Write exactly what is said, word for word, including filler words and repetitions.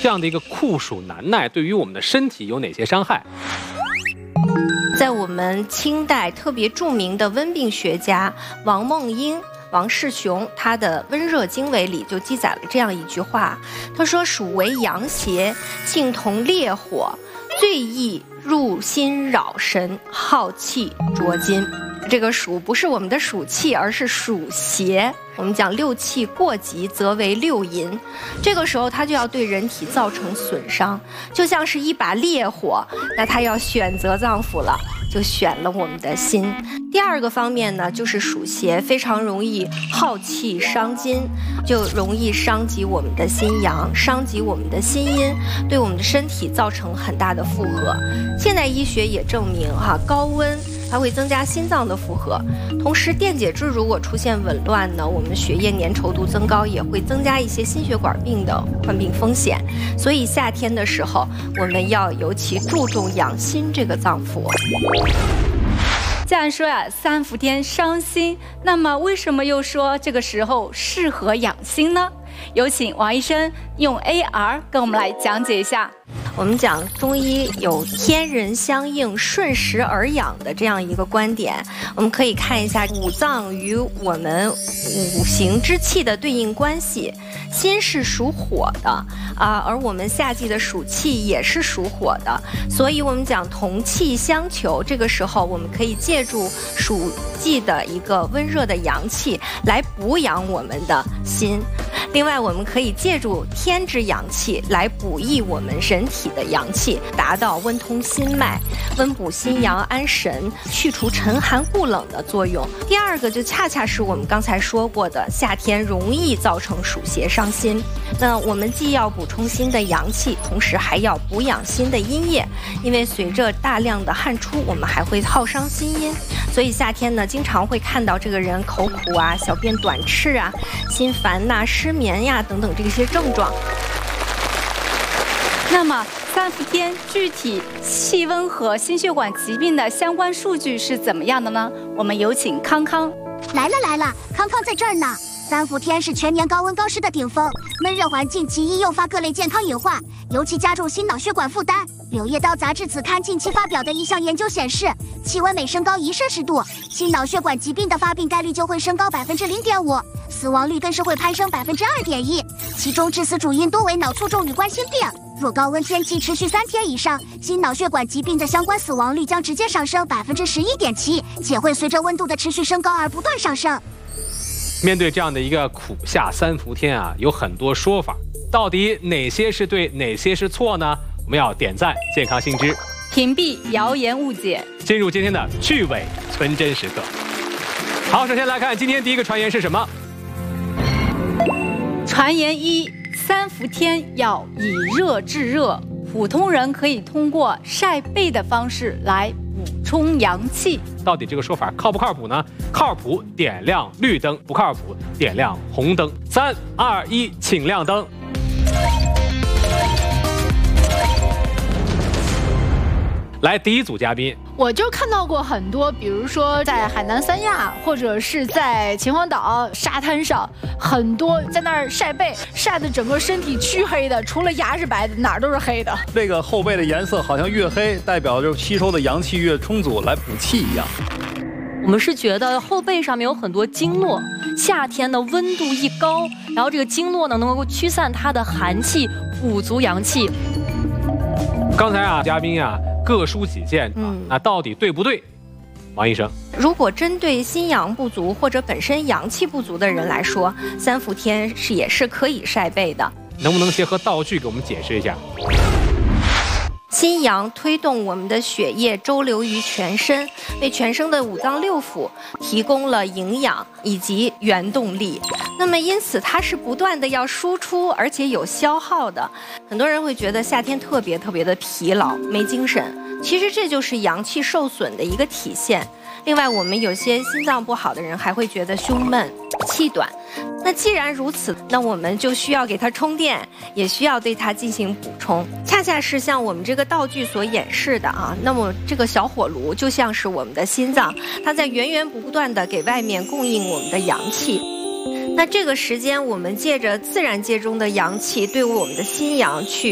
这样的一个酷暑难耐对于我们的身体有哪些伤害？ 在我们清代特别著名的温病学家王梦英、王世雄他的《温热经纬》里就记载了这样一句话，他说：“暑为阳邪，性同烈火，最易入心扰神，耗气灼筋。”这个暑不是我们的暑气，而是暑邪。我们讲六气过急则为六淫，这个时候它就要对人体造成损伤，就像是一把烈火，那它要选择脏腑了，就选了我们的心。第二个方面呢，就是暑邪非常容易耗气伤筋，就容易伤及我们的心阳，伤及我们的心阴，对我们的身体造成很大的负荷。现代医学也证明哈、啊，高温它会增加心脏的负荷，同时电解质如果出现紊乱呢，我们血液粘稠度增高，也会增加一些心血管病的患病风险。所以夏天的时候，我们要尤其注重养心这个脏腑。 既然说呀，三伏天伤心，那么为什么又说这个时候适合养心呢？有请王医生用 A R 跟我们来讲解一下。 我们讲中医有天人相应、顺时而养的这样一个观点，我们可以看一下五脏与我们五行之气的对应关系。心是属火的啊，而我们夏季的暑气也是属火的，所以我们讲同气相求。这个时候，我们可以借助暑季的一个温热的阳气来补养我们的心。另外，我们可以借助天之阳气来补益我们人体的阳气，达到温通心脉、温补心阳、安神、去除沉寒固冷的作用。第二个就恰恰是我们刚才说过的，夏天容易造成暑邪伤心。那我们既要补充心的阳气，同时还要补养心的阴液，因为随着大量的汗出，我们还会耗伤心阴。所以夏天呢，经常会看到这个人口苦啊、小便短赤啊、心烦呐、失眠呀等等这些症状。 那么三伏天具体气温和心血管疾病的相关数据是怎么样的呢？我们有请康康。 来了来了，康康在这儿呢。三伏天是全年高温高湿的顶峰，闷热环境极易诱发各类健康隐患，尤其加重心脑血管负担。《柳叶刀》杂志子刊近期发表的一项研究显示，气温每升高一摄氏度，心脑血管疾病的发病概率就会升高百分之零点五，死亡率更是会攀升百分之二点一，其中致死主因多为脑卒中与冠心病。若高温天气持续三天以上，心脑血管疾病的相关死亡率将直接上升百分之十一点七，且会随着温度的持续升高而不断上升。 面对这样的一个苦夏三伏天啊，有很多说法，到底哪些是对，哪些是错呢？我们要点赞健康新知， 屏蔽谣言误解， 进入今天的趣味纯真时刻。好，首先来看今天第一个传言是什么？ 传言一：三伏天要以热制热，普通人可以通过晒背的方式来补充阳气。 到底这个说法靠不靠谱呢？靠谱点亮绿灯，不靠谱点亮红灯。三二一，请亮灯。来，第一组嘉宾， 我就看到过很多，比如说在海南三亚，或者是在秦皇岛沙滩上，很多在那儿晒背，晒的整个身体黢黑的，除了牙是白的，哪儿都是黑的。 这个后背的颜色好像越黑，代表着吸收的阳气越充足，来补气一样。 我们是觉得后背上面有很多经络，夏天的温度一高，然后这个经络呢能够驱散它的寒气，补足阳气。 刚才啊，嘉宾啊各抒己见啊，嗯、那到底对不对？王医生， 如果针对心阳不足或者本身阳气不足的人来说，三伏天是也是可以晒背的。 能不能结合道具给我们解释一下？ 心阳推动我们的血液周流于全身，为全身的五脏六腑提供了营养以及原动力。那么因此它是不断的要输出，而且有消耗的。很多人会觉得夏天特别特别的疲劳，没精神，其实这就是阳气受损的一个体现。另外，我们有些心脏不好的人还会觉得胸闷、气短。那既然如此，那我们就需要给它充电，也需要对它进行补充。恰恰是像我们这个道具所演示的啊，那么这个小火炉就像是我们的心脏，它在源源不断的给外面供应我们的阳气。那这个时间，我们借着自然界中的阳气，对我们的心阳去